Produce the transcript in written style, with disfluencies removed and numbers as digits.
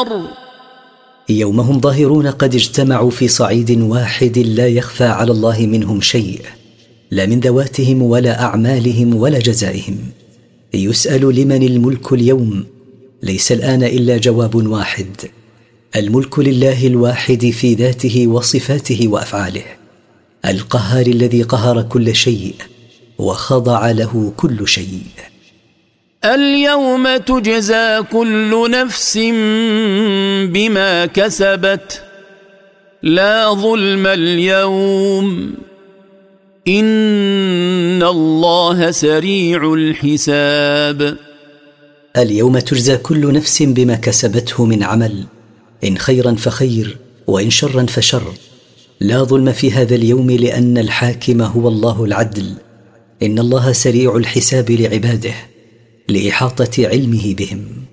النار. يوم هم ظاهرون قد اجتمعوا في صعيد واحد لا يخفى على الله منهم شيء، لا من ذواتهم ولا أعمالهم ولا جزائهم. يسأل لمن الملك اليوم؟ ليس الآن إلا جواب واحد: الملك لله الواحد في ذاته وصفاته وأفعاله، القهار الذي قهر كل شيء وخضع له كل شيء. اليوم تجزى كل نفس بما كسبت لا ظلم اليوم إن الله سريع الحساب. اليوم تجزى كل نفس بما كسبته من عمل، إن خيرا فخير وإن شرا فشر. لا ظلم في هذا اليوم لأن الحاكم هو الله العدل. إن الله سريع الحساب لعباده لإحاطة علمه بهم.